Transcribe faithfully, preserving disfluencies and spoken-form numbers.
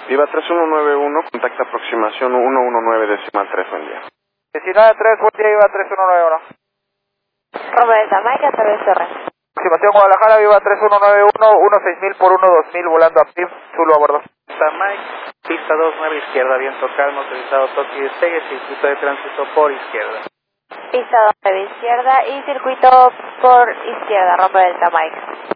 Viva tres uno nueve uno, contacta aproximación uno uno nueve decimal tres, buen día. diecinueve tres, buen día, Viva tres uno nueve uno. Roma Delta Mike, Torres Torres. Aproximación Guadalajara, Viva tres uno nueve uno, uno seis mil por uno dos mil, volando a P I B, Zulu a bordo. Delta Mike, pista dos nueve izquierda, viento calmo, autorizado toque y despegue, circuito de tránsito por izquierda. Pista dos nueve izquierda y circuito por izquierda, Roma Delta Mike.